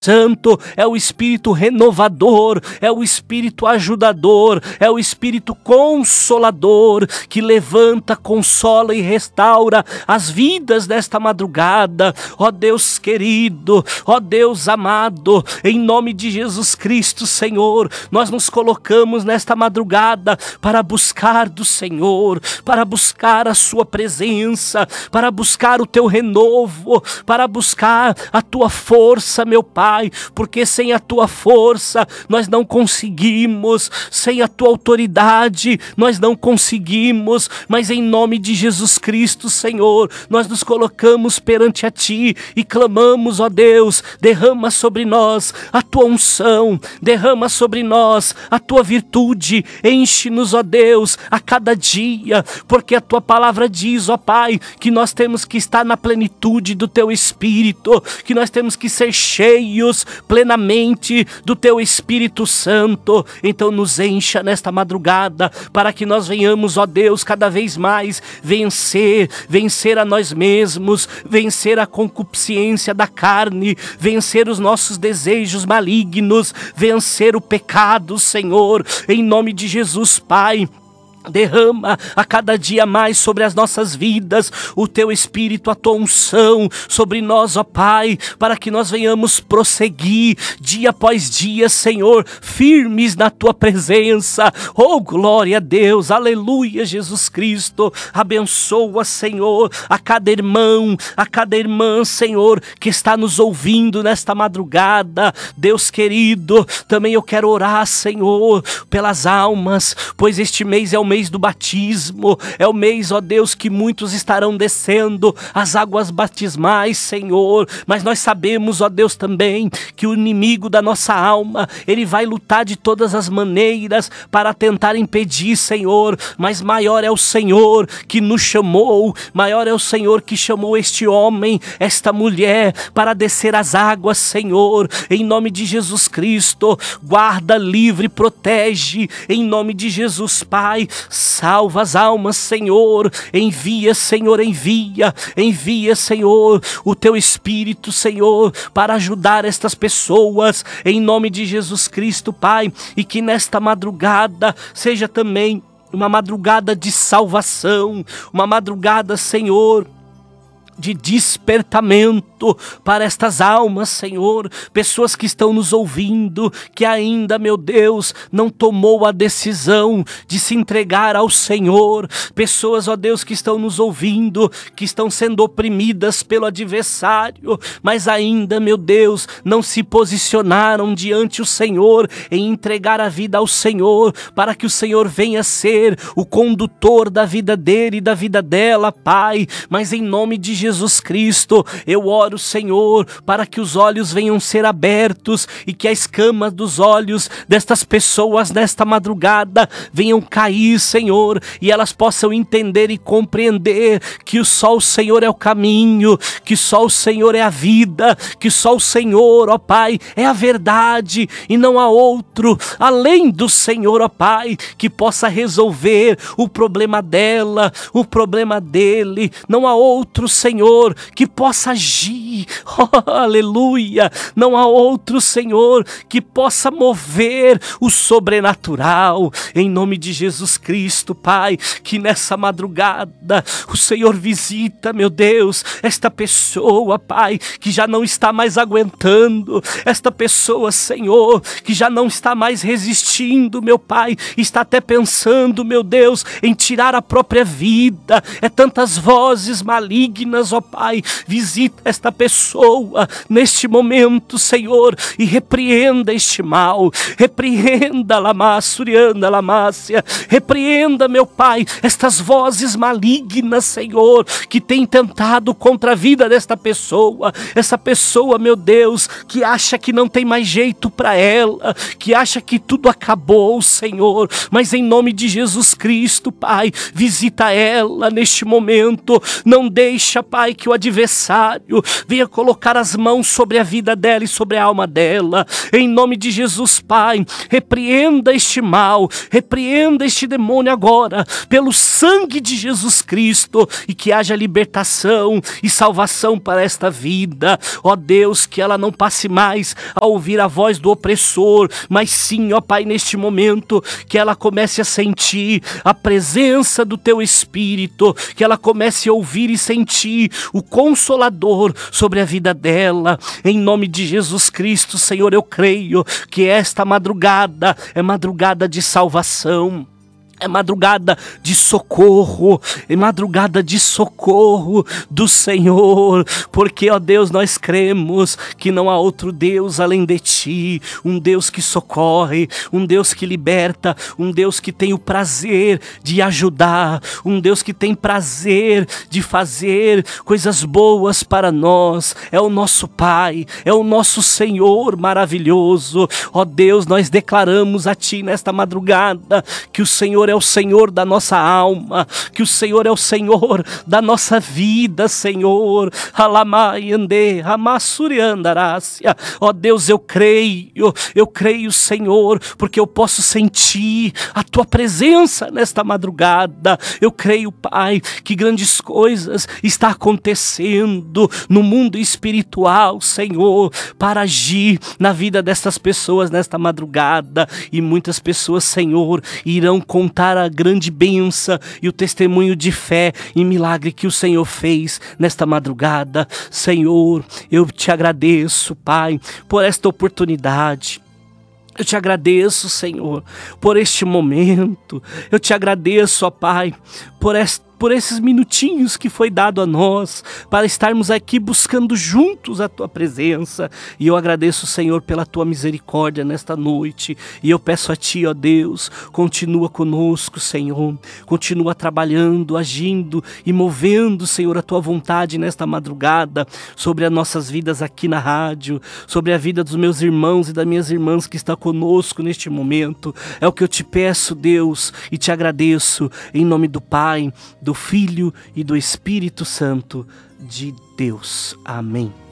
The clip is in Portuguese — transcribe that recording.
Santo, é o Espírito renovador, é o Espírito ajudador, é o Espírito consolador, que levanta, consola e restaura as vidas desta madrugada. Ó Deus querido, ó Deus amado, em nome de Jesus Cristo, Senhor, nós nos colocamos nesta madrugada para buscar do Senhor, para buscar a sua presença, para buscar o teu renovo, para buscar a tua força, meu Pai, porque sem a tua força nós não conseguimos, sem a tua autoridade nós não conseguimos, mas em nome de Jesus Cristo, Senhor, nós nos colocamos perante a ti e clamamos, ó Deus, derrama sobre nós a tua unção, derrama sobre nós a tua virtude, enche-nos, ó Deus, a cada dia, porque a tua palavra diz, ó Pai, que nós temos que estar na plenitude do teu Espírito, que nós temos que ser cheios plenamente do teu Espírito Santo. Então nos encha nesta madrugada, para que nós venhamos, ó Deus, cada vez mais vencer a nós mesmos, vencer a concupiscência da carne, vencer os nossos desejos malignos, vencer o pecado, Senhor, em nome de Jesus, Pai. Derrama a cada dia mais sobre as nossas vidas o teu Espírito, a tua unção sobre nós, ó Pai, para que nós venhamos prosseguir dia após dia, Senhor, firmes na tua presença. Oh, glória a Deus, aleluia, Jesus Cristo. Abençoa, Senhor, a cada irmão, a cada irmã, Senhor, que está nos ouvindo nesta madrugada. Deus querido, também eu quero orar, Senhor, pelas almas, pois este mês é o mês do batismo, é o mês, ó Deus, que muitos estarão descendo as águas batismais, Senhor, mas nós sabemos, ó Deus, também que o inimigo da nossa alma, ele vai lutar de todas as maneiras para tentar impedir, Senhor, mas maior é o Senhor que nos chamou, maior é o Senhor que chamou este homem, esta mulher, para descer as águas, Senhor, em nome de Jesus Cristo. Guarda, livre, protege, em nome de Jesus, Pai. Salva as almas, Senhor. Envia, Senhor, envia, Senhor, o teu Espírito, Senhor, para ajudar estas pessoas, em nome de Jesus Cristo, Pai. E que nesta madrugada seja também uma madrugada de salvação, uma madrugada, Senhor, de despertamento para estas almas, Senhor, pessoas que estão nos ouvindo, que ainda, meu Deus, não tomou a decisão de se entregar ao Senhor, pessoas, ó Deus, que estão nos ouvindo, que estão sendo oprimidas pelo adversário, mas ainda, meu Deus, não se posicionaram diante o Senhor em entregar a vida ao Senhor, para que o Senhor venha ser o condutor da vida dele e da vida dela, Pai. Mas em nome de Jesus Cristo, eu oro, Senhor, para que os olhos venham ser abertos e que a escama dos olhos destas pessoas nesta madrugada venham cair, Senhor, e elas possam entender e compreender que só o Senhor é o caminho, que só o Senhor é a vida, que só o Senhor, ó Pai, é a verdade e não há outro além do Senhor, ó Pai, que possa resolver o problema dela, o problema dele. Não há outro, Senhor, que possa agir, oh, aleluia, não há outro, Senhor, que possa mover o sobrenatural, em nome de Jesus Cristo, Pai, que nessa madrugada o Senhor visita, meu Deus, esta pessoa, Pai, que já não está mais aguentando, esta pessoa, Senhor, que já não está mais resistindo, meu Pai, está até pensando, meu Deus, em tirar a própria vida. É tantas vozes malignas, ó Pai, visita esta pessoa neste momento, Senhor, e repreenda este mal, repreenda, Lamassurianda, Lamácia, repreenda, meu Pai, estas vozes malignas, Senhor, que tem tentado contra a vida desta pessoa, essa pessoa, meu Deus, que acha que não tem mais jeito para ela, que acha que tudo acabou, Senhor, mas em nome de Jesus Cristo, Pai, visita ela neste momento, não deixa, Pai, que o adversário venha colocar as mãos sobre a vida dela e sobre a alma dela. Em nome de Jesus, Pai, repreenda este mal, repreenda este demônio agora, pelo sangue de Jesus Cristo, e que haja libertação e salvação para esta vida. Ó Deus, que ela não passe mais a ouvir a voz do opressor, mas sim, ó Pai, neste momento, que ela comece a sentir a presença do Teu Espírito, que ela comece a ouvir e sentir o Consolador sobre a vida dela. Em nome de Jesus Cristo, Senhor, eu creio que esta madrugada é madrugada de salvação. É madrugada de socorro, é madrugada de socorro do Senhor, porque, ó Deus, nós cremos que não há outro Deus além de Ti, um Deus que socorre, um Deus que liberta, um Deus que tem o prazer de ajudar, um Deus que tem prazer de fazer coisas boas para nós. É o nosso Pai, é o nosso Senhor maravilhoso. Ó Deus, nós declaramos a Ti nesta madrugada que o Senhor é o Senhor da nossa alma, que o Senhor é o Senhor da nossa vida, Senhor. Ó Deus, eu creio, Senhor, porque eu posso sentir a Tua presença nesta madrugada. Eu creio, Pai, que grandes coisas estão acontecendo no mundo espiritual, Senhor, para agir na vida destas pessoas nesta madrugada, e muitas pessoas, Senhor, irão contar a grande bênção e o testemunho de fé e milagre que o Senhor fez nesta madrugada. Senhor, eu te agradeço, Pai, por esta oportunidade. Eu te agradeço, Senhor, por este momento. Eu te agradeço, ó Pai, por esses minutinhos que foi dado a nós, para estarmos aqui buscando juntos a Tua presença. E eu agradeço, Senhor, pela Tua misericórdia nesta noite. E eu peço a Ti, ó Deus, continua conosco, Senhor. Continua trabalhando, agindo e movendo, Senhor, a Tua vontade nesta madrugada, sobre as nossas vidas aqui na rádio, sobre a vida dos meus irmãos e das minhas irmãs que estão conosco neste momento. É o que eu te peço, Deus, e te agradeço, em nome do Pai, do Filho e do Espírito Santo de Deus. Amém.